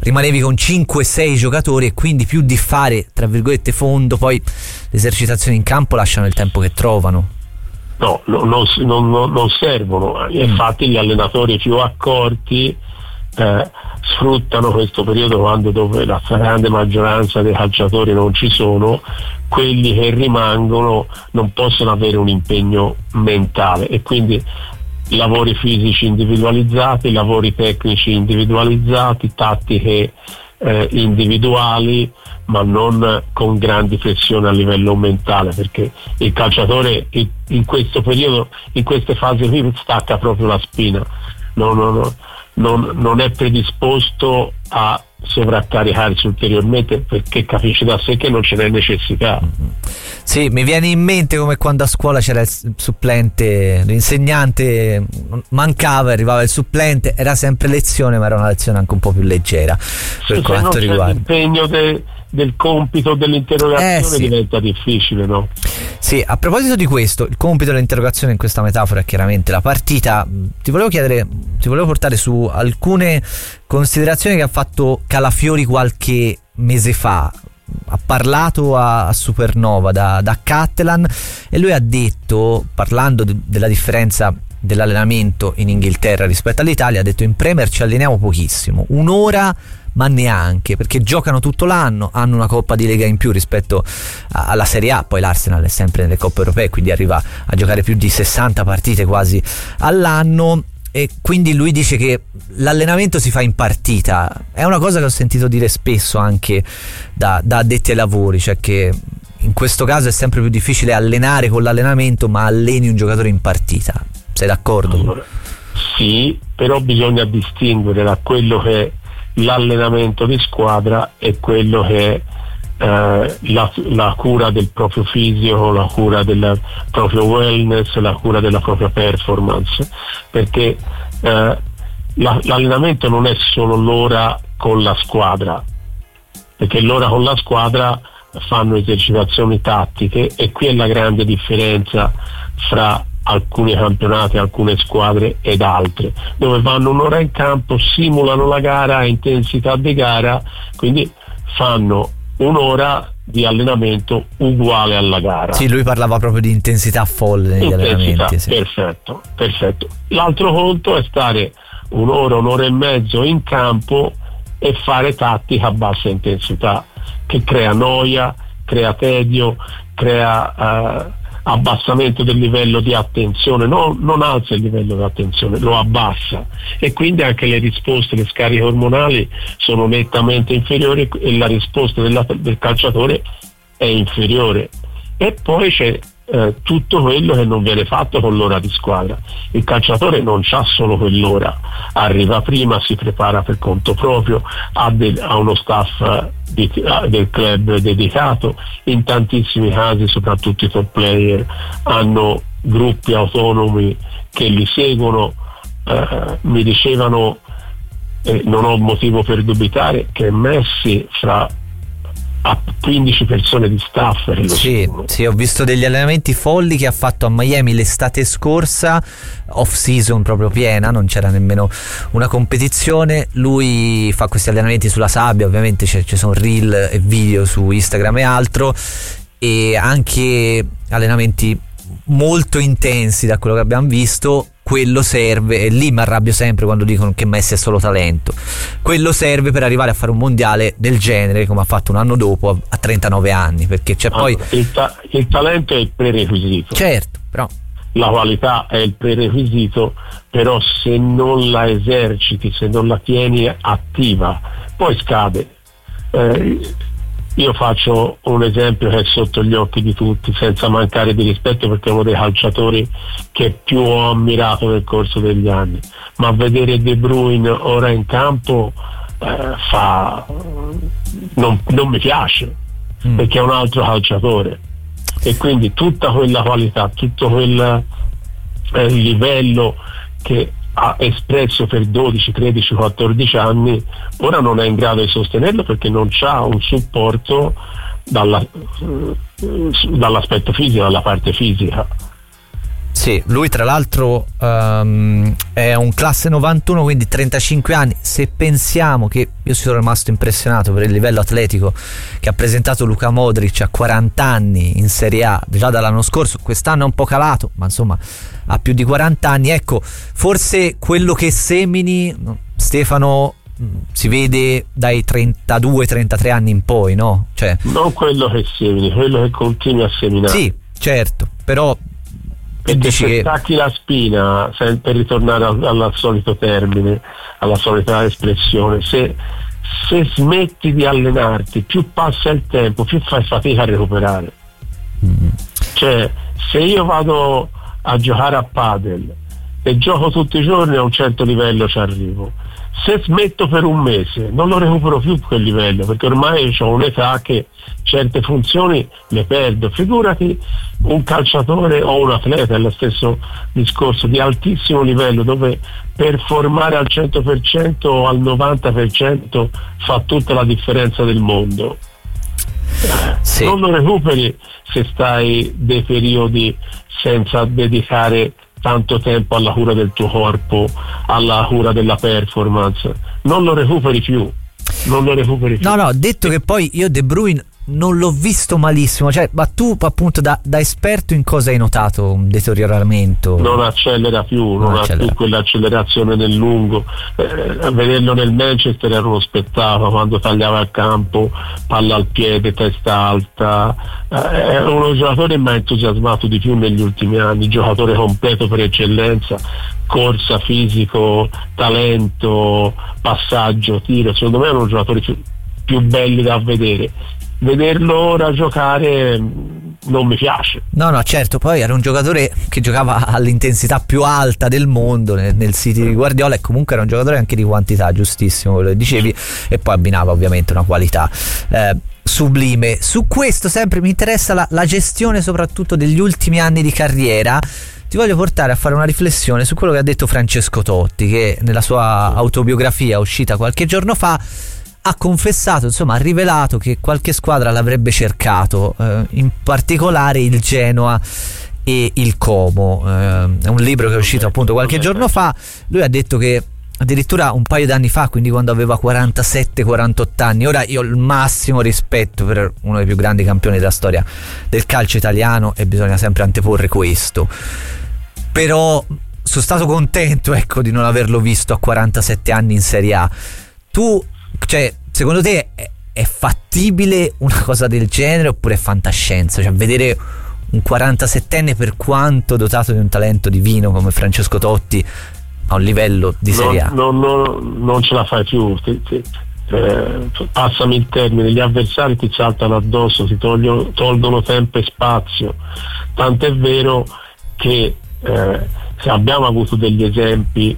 rimanevi con 5-6 giocatori e quindi più di fare tra virgolette fondo, poi le esercitazioni in campo lasciano il tempo che trovano. No, non servono. Infatti gli allenatori più accorti sfruttano questo periodo dove la stragrande maggioranza dei calciatori non ci sono. Quelli che rimangono non possono avere un impegno mentale e quindi lavori fisici individualizzati, lavori tecnici individualizzati, tattiche individuali, ma non con grandi pressioni a livello mentale, perché il calciatore in questo periodo, in queste fasi qui, stacca proprio la spina, non è predisposto a sovraccaricarsi ulteriormente, perché capisce da sé che non ce n'è necessità. Sì, mi viene in mente come quando a scuola c'era il supplente, l'insegnante mancava, arrivava il supplente, era sempre lezione, ma era una lezione anche un po' più leggera per quanto riguarda l'impegno del compito dell'interrogazione, diventa difficile, no? Sì, a proposito di questo, il compito dell'interrogazione in questa metafora è chiaramente la partita. Ti volevo portare su alcune considerazioni che ha fatto Calafiori qualche mese fa. Ha parlato a Supernova da Catalan e lui ha detto, parlando della differenza dell'allenamento in Inghilterra rispetto all'Italia, ha detto: in Premier ci alleniamo pochissimo, un'ora ma neanche, perché giocano tutto l'anno, hanno una coppa di lega in più rispetto alla Serie A, poi l'Arsenal è sempre nelle coppe europee, quindi arriva a giocare più di 60 partite quasi all'anno, e quindi lui dice che l'allenamento si fa in partita. È una cosa che ho sentito dire spesso anche da addetti ai lavori, cioè che in questo caso è sempre più difficile allenare con l'allenamento, ma alleni un giocatore in partita. Sei d'accordo? Allora, sì, però bisogna distinguere da quello che è l'allenamento di squadra e quello che è la cura del proprio fisico, la cura del proprio wellness, la cura della propria performance, perché l'allenamento non è solo l'ora con la squadra, perché l'ora con la squadra fanno esercitazioni tattiche, e qui è la grande differenza fra alcuni campionati, alcune squadre ed altre, dove vanno un'ora in campo, simulano la gara a intensità di gara, quindi fanno un'ora di allenamento uguale alla gara. Sì, lui parlava proprio di intensità folle negli allenamenti. Sì. Perfetto. L'altro conto è stare un'ora e mezzo in campo e fare tattica a bassa intensità, che crea noia, crea tedio, crea abbassamento del livello di attenzione, non alza il livello di attenzione, lo abbassa, e quindi anche le risposte, le scariche ormonali sono nettamente inferiori e la risposta del calciatore è inferiore. E poi c'è tutto quello che non viene fatto con l'ora di squadra. Il calciatore non c'ha solo quell'ora, arriva prima, si prepara per conto proprio, ha uno staff del club dedicato, in tantissimi casi soprattutto i top player hanno gruppi autonomi che li seguono. Mi dicevano, non ho motivo per dubitare, che Messi fra a 15 persone di staff. Sì, ho visto degli allenamenti folli che ha fatto a Miami l'estate scorsa, off season proprio piena, non c'era nemmeno una competizione. Lui fa questi allenamenti sulla sabbia, ovviamente ci sono reel e video su Instagram e altro, e anche allenamenti molto intensi da quello che abbiamo visto. Quello serve, e lì mi arrabbio sempre quando dicono che Messi è solo talento. Quello serve per arrivare a fare un mondiale del genere come ha fatto un anno dopo a 39 anni, perché c'è poi il talento è il prerequisito, certo, però la qualità è il prerequisito, però se non la eserciti, se non la tieni attiva, poi scade. Io faccio un esempio che è sotto gli occhi di tutti, senza mancare di rispetto, perché è uno dei calciatori che più ho ammirato nel corso degli anni, ma vedere De Bruyne ora in campo non mi piace, perché è un altro calciatore, e quindi tutta quella qualità, tutto quel livello che ha espresso per 12, 13, 14 anni, ora non è in grado di sostenerlo perché non c'ha un supporto dall'aspetto fisico, dalla parte fisica. Sì, lui tra l'altro è un classe 91, quindi 35 anni. Se pensiamo che io sono rimasto impressionato per il livello atletico che ha presentato Luka Modric a 40 anni in Serie A, già dall'anno scorso, quest'anno è un po' calato, ma insomma ha più di 40 anni. Ecco, forse quello che semini, Stefano, si vede dai 32-33 anni in poi, no? Cioè, non quello che semini, quello che continui a seminare. Sì, certo, però perché se stacchi la spina, per ritornare al solito termine, alla solita espressione, se smetti di allenarti, più passa il tempo, più fai fatica a recuperare. Cioè, se io vado a giocare a padel e gioco tutti i giorni, a un certo livello ci arrivo. Se smetto per un mese non lo recupero più quel livello, perché ormai ho un'età che certe funzioni le perdo. Figurati un calciatore o un atleta, è lo stesso discorso, di altissimo livello, dove performare al 100% o al 90% fa tutta la differenza del mondo. Sì. Non lo recuperi se stai dei periodi senza dedicare tanto tempo alla cura del tuo corpo, alla cura della performance, non lo recuperi più. No, detto che poi io De Bruyne non l'ho visto malissimo, cioè, ma tu appunto da esperto in cosa hai notato un deterioramento? Non accelera più, non ha più quell'accelerazione nel lungo. Vederlo nel Manchester era uno spettacolo, quando tagliava il campo, palla al piede, testa alta. È uno giocatore che mi ha entusiasmato di più negli ultimi anni, giocatore completo per eccellenza, corsa, fisico, talento, passaggio, tiro. Secondo me è uno giocatore più belli da vedere. Vederlo ora giocare non mi piace. No, certo, poi era un giocatore che giocava all'intensità più alta del mondo nel City di Guardiola, e comunque era un giocatore anche di quantità, giustissimo quello che dicevi, e poi abbinava ovviamente una qualità sublime. Su questo sempre mi interessa la gestione soprattutto degli ultimi anni di carriera. Ti voglio portare a fare una riflessione su quello che ha detto Francesco Totti, che nella sua autobiografia uscita qualche giorno fa ha confessato, insomma ha rivelato che qualche squadra l'avrebbe cercato, in particolare il Genoa e il Como. È un libro che è uscito appunto qualche giorno fa. Lui ha detto che addirittura un paio d'anni fa, quindi quando aveva 47-48 anni, ora io ho il massimo rispetto per uno dei più grandi campioni della storia del calcio italiano e bisogna sempre anteporre questo, però sono stato contento, ecco, di non averlo visto a 47 anni in Serie A. Tu, cioè, secondo te è fattibile una cosa del genere oppure è fantascienza? Cioè, vedere un 47enne, per quanto dotato di un talento divino come Francesco Totti, a un livello di Serie A? Non ce la fai più. Passami il termine, gli avversari ti saltano addosso, ti tolgono tempo e spazio. Tant'è vero che abbiamo avuto degli esempi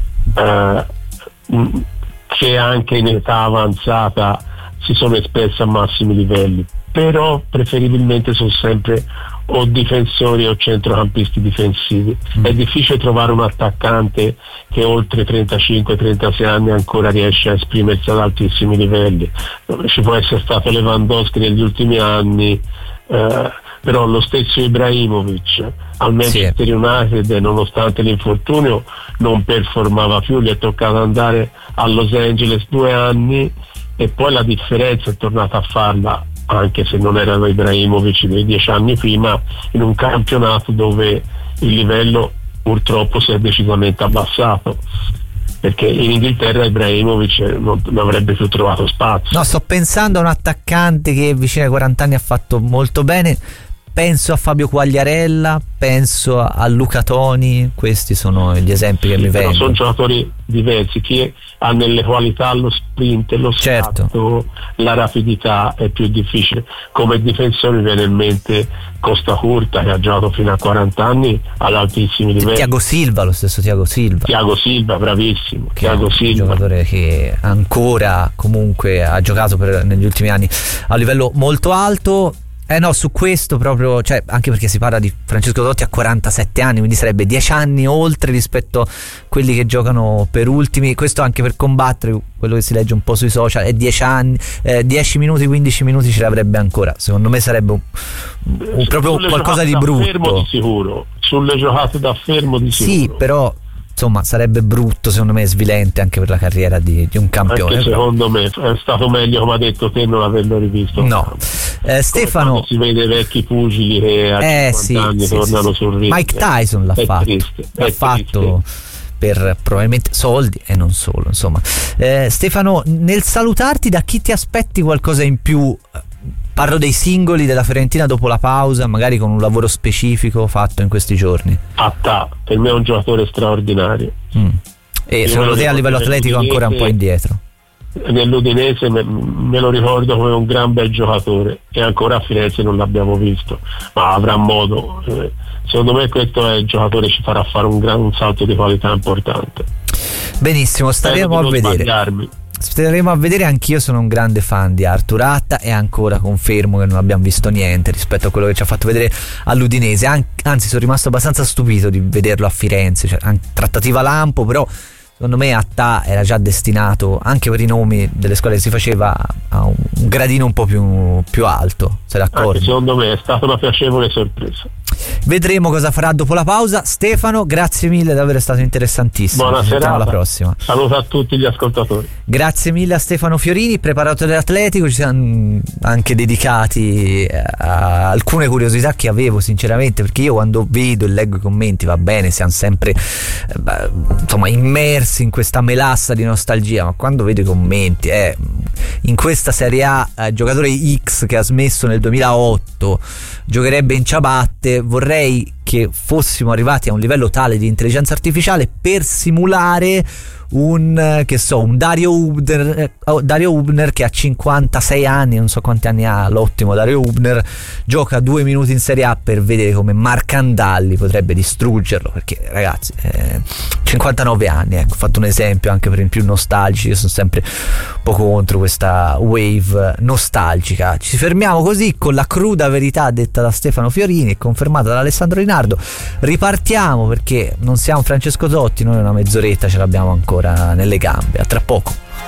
che anche in età avanzata si sono espressi a massimi livelli, però preferibilmente sono sempre o difensori o centrocampisti difensivi. È difficile trovare un attaccante che oltre 35-36 anni ancora riesce a esprimersi ad altissimi livelli. Ci può essere stato Lewandowski negli ultimi anni, però lo stesso Ibrahimovic al Manchester United, nonostante l'infortunio, non performava più. Gli è toccato andare a Los Angeles 2 anni e poi la differenza è tornata a farla, anche se non era Ibrahimovic dei 10 anni prima, in un campionato dove il livello purtroppo si è decisamente abbassato, perché in Inghilterra Ibrahimovic non avrebbe più trovato spazio. No, sto pensando a un attaccante che vicino ai 40 anni ha fatto molto bene. Penso a Fabio Quagliarella, penso a Luca Toni, questi sono gli esempi che mi vengono. Sono giocatori diversi, chi ha nelle qualità lo sprint, lo scatto, la rapidità è più difficile. Come difensore mi viene in mente Costa Curta, che ha giocato fino a 40 anni ad altissimi livelli. Thiago Silva, lo stesso Thiago Silva, bravissimo. Thiago Silva, un giocatore che ancora comunque ha giocato negli ultimi anni a un livello molto alto. No, su questo proprio, cioè, anche perché si parla di Francesco Totti a 47 anni, quindi sarebbe 10 anni oltre rispetto a quelli che giocano per ultimi. Questo anche per combattere quello che si legge un po' sui social, è 10 anni, 10 minuti, 15 minuti ce l'avrebbe ancora. Secondo me sarebbe proprio qualcosa di brutto. Fermo di sicuro, sulle giocate da fermo di sicuro. Sì, però insomma sarebbe brutto, secondo me svilente anche per la carriera di un campione. Anche secondo me è stato meglio, come ha detto te, non averlo rivisto. No. Stefano, si vede vecchi pugili che a 50 anni tornano sul ring. Mike Tyson l'ha fatto per probabilmente soldi e non solo, insomma. Stefano, nel salutarti, da chi ti aspetti qualcosa in più? Parlo dei singoli della Fiorentina dopo la pausa, magari con un lavoro specifico fatto in questi giorni. Attà, per me è un giocatore straordinario. E secondo te a livello atletico ancora un po' indietro? Nell'Udinese me lo ricordo come un gran bel giocatore, e ancora a Firenze non l'abbiamo visto, ma avrà modo. Secondo me questo è il giocatore che ci farà fare un salto di qualità importante. Benissimo, staremo a vedere. Staremo a vedere. Anch'io sono un grande fan di Artur Atta e ancora confermo che non abbiamo visto niente rispetto a quello che ci ha fatto vedere all'Udinese, anzi sono rimasto abbastanza stupito di vederlo a Firenze, cioè, trattativa lampo, però secondo me Atta era già destinato, anche per i nomi delle squadre che si faceva, a un gradino un po' più alto. Sei d'accordo? Anche secondo me è stata una piacevole sorpresa. Vedremo cosa farà dopo la pausa. Stefano, grazie mille, davvero è stato interessantissimo. Buona serata. Alla prossima. Saluto a tutti gli ascoltatori. Grazie mille a Stefano Fiorini, preparatore atletico. Ci siamo anche dedicati a alcune curiosità che avevo sinceramente, perché io quando vedo e leggo i commenti, va bene, siamo sempre insomma immersi in questa melassa di nostalgia, ma quando vedo i commenti in questa Serie A giocatore X che ha smesso nel 2008 giocherebbe in ciabatte, vorrei che fossimo arrivati a un livello tale di intelligenza artificiale per simulare un Dario Hübner che ha 56 anni, non so quanti anni ha l'ottimo Dario Hübner, gioca 2 minuti in Serie A per vedere come Marcandalli potrebbe distruggerlo, perché ragazzi 59 anni, ecco, ho fatto un esempio anche per i più nostalgici. Io sono sempre un po' contro questa wave nostalgica. Ci fermiamo così con la cruda verità detta da Stefano Fiorini e confermata da Alessandro Rinaldo. Ripartiamo perché non siamo Francesco Totti, noi una mezz'oretta ce l'abbiamo ancora nelle gambe. A tra poco.